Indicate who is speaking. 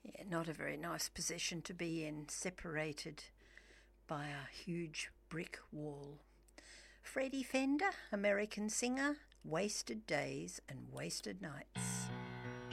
Speaker 1: Yeah, not a very nice position to be in, separated by a huge brick wall. Freddie Fender, American singer, Wasted Days and Wasted Nights.